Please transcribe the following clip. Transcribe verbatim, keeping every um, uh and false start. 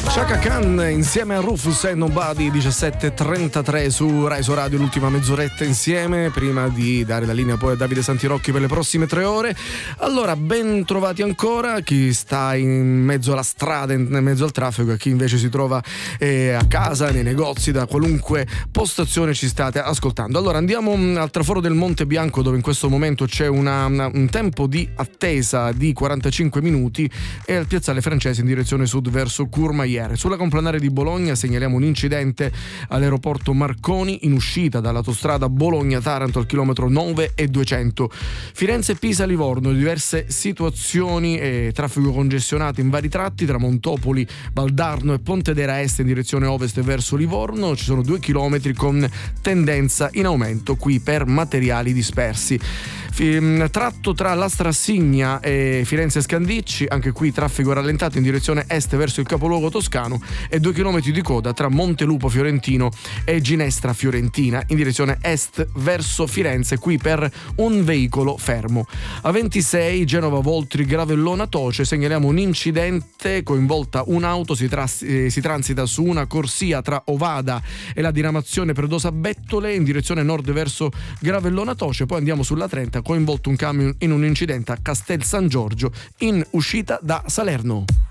Chaka Khan insieme a Rufus e Nobody, diciassette e trentatré su Raiso Radio, l'ultima mezz'oretta insieme prima di dare la linea poi a Davide Santirocchi per le prossime tre ore. Allora, ben trovati ancora chi sta in mezzo alla strada, in mezzo al traffico, e chi invece si trova eh, a casa, nei negozi, da qualunque postazione ci state ascoltando. Allora andiamo al traforo del Monte Bianco, dove in questo momento c'è una, una, un tempo di attesa di quarantacinque minuti, e al piazzale Francese in direzione sud verso Courmayeur. Sulla complanare di Bologna segnaliamo un incidente all'aeroporto Marconi in uscita dall'autostrada Bologna-Taranto al chilometro nove e duecento. Firenze-Pisa-Livorno, diverse situazioni e traffico congestionato in vari tratti tra Montopoli, Valdarno e Pontedera Est in direzione ovest e verso Livorno. Ci sono due chilometri con tendenza in aumento qui per materiali dispersi. Tratto tra la Strassigna e Firenze Scandicci, anche qui traffico rallentato in direzione est verso il capoluogo toscano, e due chilometri di coda tra Montelupo Fiorentino e Ginestra Fiorentina in direzione est verso Firenze, qui per un veicolo fermo. A ventisei Genova Voltri Gravellona Toce segnaliamo un incidente, coinvolta un'auto, si, tras- eh, si transita su una corsia tra Ovada e la diramazione Predosa Bettole in direzione nord verso Gravellona Toce. Poi andiamo sulla trenta, coinvolto un camion in un incidente a Castel San Giorgio in uscita da Salerno.